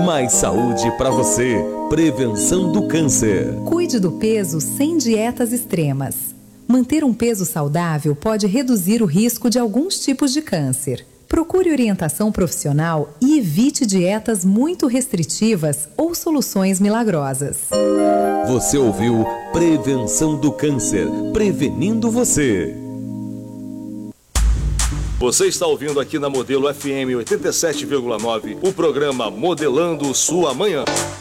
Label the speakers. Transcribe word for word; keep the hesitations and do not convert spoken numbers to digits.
Speaker 1: Mais saúde para você. Prevenção do câncer.
Speaker 2: Cuide do peso sem dietas extremas. Manter um peso saudável pode reduzir o risco de alguns tipos de câncer. Procure orientação profissional e evite dietas muito restritivas ou soluções milagrosas.
Speaker 1: Você ouviu Prevenção do Câncer, prevenindo você.
Speaker 3: Você está ouvindo aqui na Modelo F M oitenta e sete vírgula nove o programa Modelando Sua Manhã.